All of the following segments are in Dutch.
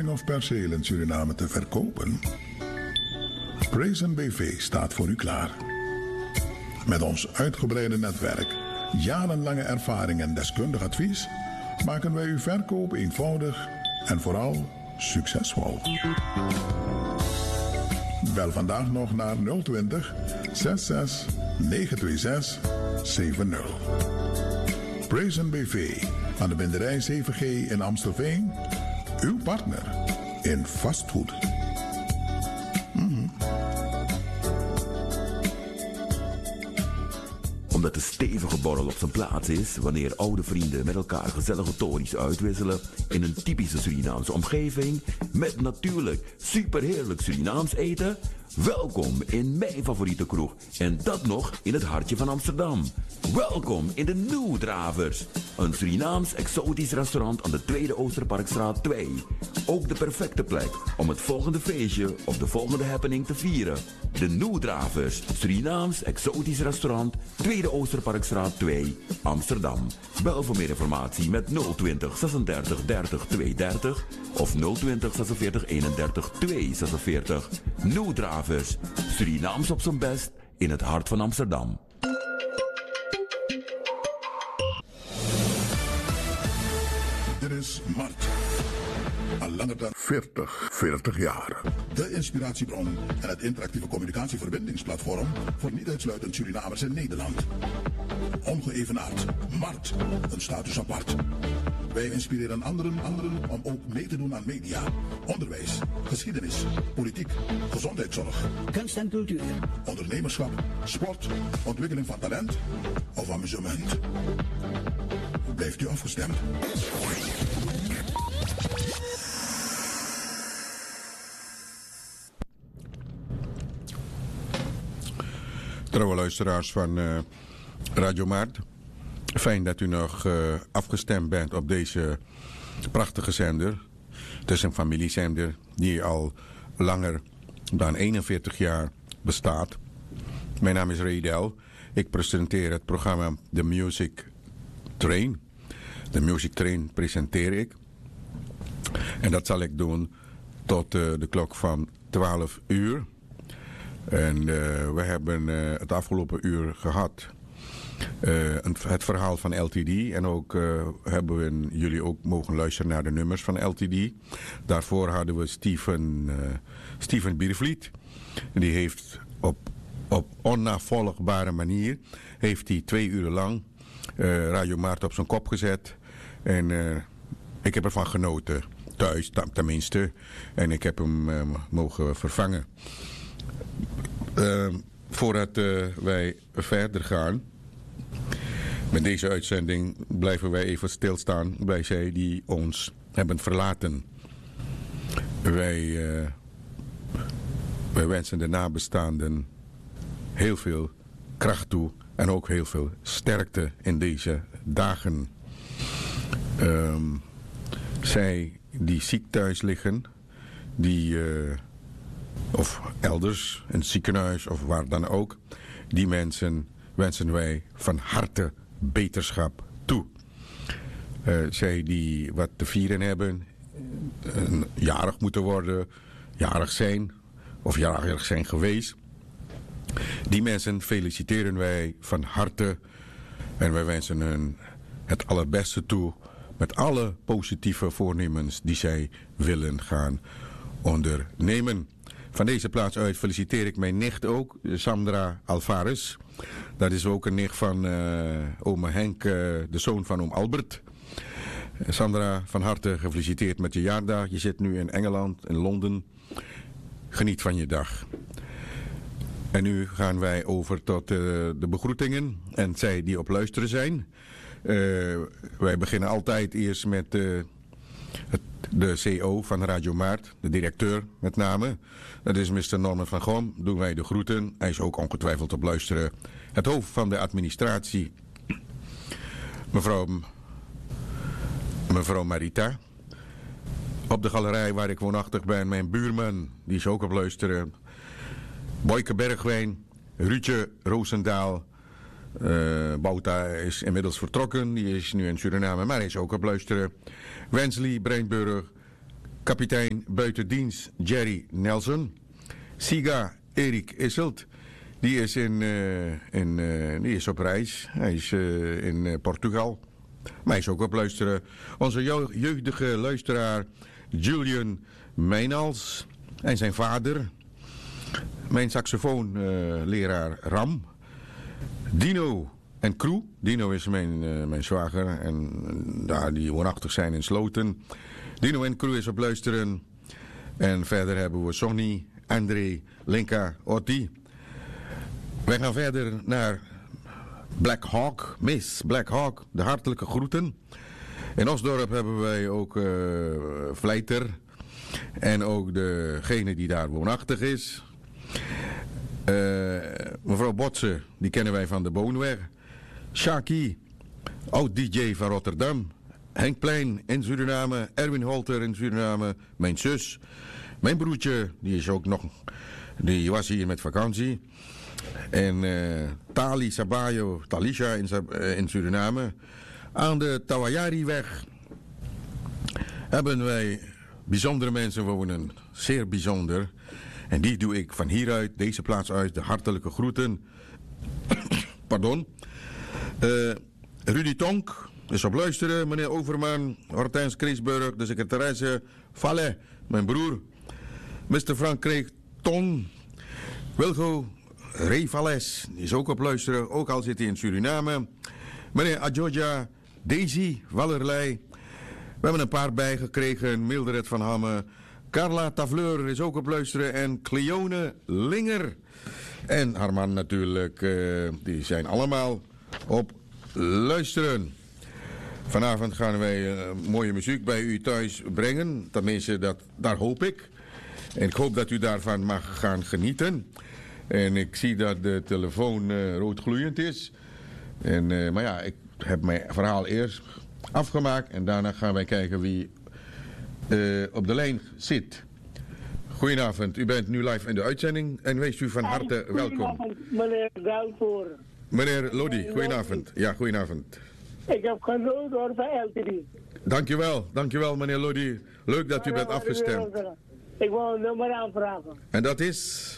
woning of perceel in Suriname te verkopen? Praisen BV staat voor u klaar. Met ons uitgebreide netwerk, jarenlange ervaring en deskundig advies maken wij uw verkoop eenvoudig en vooral succesvol. Bel vandaag nog naar 020 66 926 70. Praisen BV aan de Binderij 7G in Amstelveen. Uw partner in vastgoed. Omdat de stevige borrel op zijn plaats is wanneer oude vrienden met elkaar gezellige tories uitwisselen in een typische Surinaamse omgeving met natuurlijk superheerlijk Surinaams eten. Welkom in mijn favoriete kroeg en dat nog in het hartje van Amsterdam. Welkom in de Nieuwdravers, een Surinaams exotisch restaurant aan de Tweede Oosterparkstraat 2. Ook de perfecte plek om het volgende feestje of de volgende happening te vieren. De Nieuwdravers, Surinaams exotisch restaurant, Tweede Oosterparkstraat 2, Amsterdam. Bel voor meer informatie met 020 36 30 230 of 020 46 31 246. Nieuwdravers, Surinaams op zijn best in het hart van Amsterdam. Dit is Mart. Al langer dan 40 jaar. De inspiratiebron en het interactieve communicatieverbindingsplatform voor niet uitsluitend Surinamers in Nederland. Ongeëvenaard. Mart. Een status apart. Wij inspireren anderen om ook mee te doen aan media, onderwijs, geschiedenis, politiek, gezondheidszorg, kunst en cultuur, ondernemerschap, sport, ontwikkeling van talent of amusement. Blijft u afgestemd? Trouwe luisteraars van Radio Maart. Fijn dat u nog afgestemd bent op deze prachtige zender. Het is een familiezender die al langer dan 41 jaar bestaat. Mijn naam is Ray Del. Ik presenteer het programma The Music Train. The Music Train presenteer ik. En dat zal ik doen tot de klok van 12 uur. En we hebben het afgelopen uur gehad het verhaal van LTD. En ook hebben we jullie ook mogen luisteren naar de nummers van LTD. Daarvoor hadden we Steven Biervliet. Die heeft op onnavolgbare manier heeft hij 2 uur lang Radio Maart op zijn kop gezet. En ik heb ervan genoten. Thuis tenminste. En ik heb hem mogen vervangen. Voordat wij verder gaan met deze uitzending blijven wij even stilstaan bij zij die ons hebben verlaten. Wij wensen de nabestaanden heel veel kracht toe en ook heel veel sterkte in deze dagen. Zij die ziek thuis liggen, die of elders, in het ziekenhuis of waar dan ook, die mensen wensen wij van harte beterschap toe. Zij die wat te vieren hebben, jarig moeten worden, jarig zijn of jarig zijn geweest, die mensen feliciteren wij van harte en wij wensen hun het allerbeste toe met alle positieve voornemens die zij willen gaan ondernemen. Van deze plaats uit feliciteer ik mijn nicht ook, Sandra Alvarez. Dat is ook een nicht van ome Henk, de zoon van oom Albert. Sandra, van harte gefeliciteerd met je jaardag. Je zit nu in Engeland, in Londen. Geniet van je dag. En nu gaan wij over tot de begroetingen en zij die op luisteren zijn. Wij beginnen altijd eerst met de CEO van Radio Maart, de directeur met name. Dat is Mr. Norman van Gom. Doen wij de groeten. Hij is ook ongetwijfeld op luisteren. Het hoofd van de administratie, mevrouw Marita. Op de galerij waar ik woonachtig ben, mijn buurman, die is ook op luisteren. Boyke Bergwijn, Ruudje Roosendaal. Bouta is inmiddels vertrokken. Die is nu in Suriname, maar hij is ook op luisteren. Wensley Breinburg, kapitein buitendienst Jerry Nelson. Siga Erik Isselt, die is op reis. Hij is in Portugal. Maar hij is ook op luisteren. Onze jeugdige luisteraar Julian Meinals en zijn vader. Mijn saxofoonleraar Ram. Dino en crew. Dino is mijn zwager en daar die woonachtig zijn in Sloten. Dino en crew is op luisteren. En verder hebben we Sonny, André, Linka, Otti. Wij gaan verder naar Black Hawk, Miss Black Hawk, de hartelijke groeten. In Osdorp hebben wij ook Vleiter en ook degene die daar woonachtig is. Mevrouw Botse, die kennen wij van de Boonweg. Shaki, oud-DJ van Rotterdam. Henk Plein in Suriname, Erwin Holter in Suriname, mijn zus. Mijn broertje, die was hier met vakantie. En Tali Sabayo, Talisha in Suriname. Aan de Tawayari-weg hebben wij bijzondere mensen wonen. Zeer bijzonder. En die doe ik van hieruit, deze plaats uit, de hartelijke groeten. Pardon. Rudy Tonk is op luisteren. Meneer Overman, Hortens Kreesburg, de secretaresse. Valle, mijn broer. Mr. Frank Kreeg Ton. Wilgo Revales is ook op luisteren, ook al zit hij in Suriname. Meneer Adjoja, Daisy Wallerlei. We hebben een paar bijgekregen. Mildred van Hamme. Carla Tavleur is ook op luisteren. En Cleone Linger. En haar man natuurlijk. Die zijn allemaal op luisteren. Vanavond gaan wij mooie muziek bij u thuis brengen. Tenminste, daar hoop ik. En ik hoop dat u daarvan mag gaan genieten. En ik zie dat de telefoon roodgloeiend is. Maar ja, ik heb mijn verhaal eerst afgemaakt. En daarna gaan wij kijken wie op de lijn zit. Goedenavond, u bent nu live in de uitzending. En wees u van harte welkom. Meneer Dalvoor. Meneer Lodi, goedenavond. Ja, goedenavond. Ik heb genoten hoor van LTD. Dankjewel meneer Lodi. Leuk dat u bent afgestemd. Ik wil een nummer aanvragen. En dat is?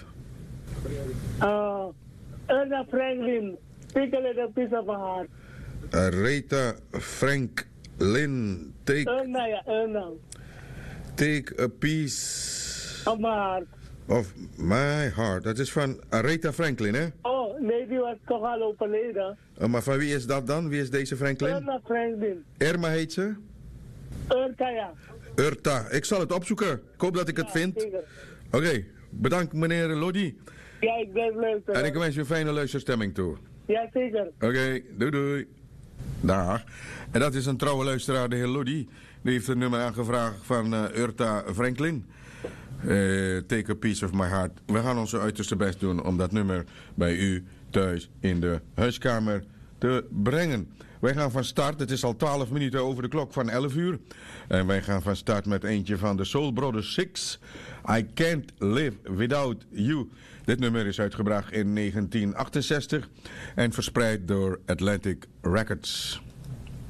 Erna Franklin, Take a Little Piece of My Heart. Aretha Franklin, Erna. Take a Piece Of My Heart. Of My Heart. Dat is van Aretha Franklin, hè? Oh, nee, die was toch al overleden. Maar van wie is dat dan? Wie is deze Franklin? Erna Franklin. Irma heet ze? Erta, ja. Urta. Ik zal het opzoeken. Ik hoop dat ik het vind. Oké, bedankt meneer Lodi. Ja, ik blijf luisteren. En ik wens u een fijne luisterstemming toe. Ja, zeker. Oké, doei. Dag. En dat is een trouwe luisteraar, de heer Lodi. Die heeft een nummer aangevraagd van Urta Franklin. Take a Piece of My Heart. We gaan onze uiterste best doen om dat nummer bij u thuis in de huiskamer te brengen. Wij gaan van start. Het is al 12 minuten over de klok van 11 uur. En wij gaan van start met eentje van de Soul Brothers 6. I Can't Live Without You. Dit nummer is uitgebracht in 1968 en verspreid door Atlantic Records.